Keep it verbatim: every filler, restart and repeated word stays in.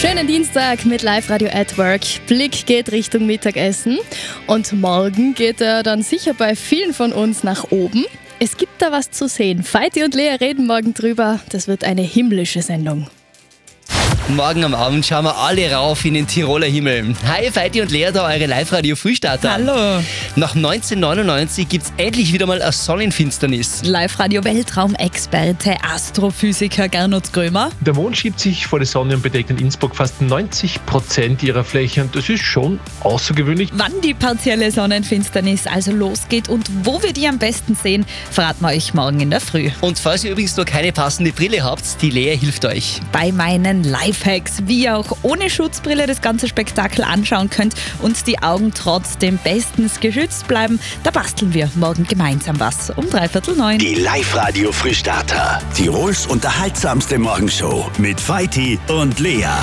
Schönen Dienstag mit Live-Radio at Work. Blick geht Richtung Mittagessen und morgen geht er dann sicher bei vielen von uns nach oben. Es gibt da was zu sehen. Veit und Lea reden morgen drüber. Das wird eine himmlische Sendung. Morgen am Abend schauen wir alle rauf in den Tiroler Himmel. Hi, Veit und Lea, da eure Live-Radio-Frühstarter. Hallo. Nach neunzehnhundertneunundneunzig gibt es endlich wieder mal eine Sonnenfinsternis. Live-Radio-Weltraumexperte, Astrophysiker Gernot Grömer. Der Mond schiebt sich vor die Sonne und bedeckt in Innsbruck fast neunzig Prozent ihrer Fläche. Und das ist schon außergewöhnlich. Wann die partielle Sonnenfinsternis also losgeht und wo wir die am besten sehen, verraten wir euch morgen in der Früh. Und falls ihr übrigens noch keine passende Brille habt, die Lea hilft euch. Bei meinen Live Hacks, wie ihr auch ohne Schutzbrille das ganze Spektakel anschauen könnt und die Augen trotzdem bestens geschützt bleiben, da basteln wir morgen gemeinsam was um dreiviertel neun. Die Live-Radio Frühstarter. Tirols unterhaltsamste Morgenshow mit Veiti und Lea.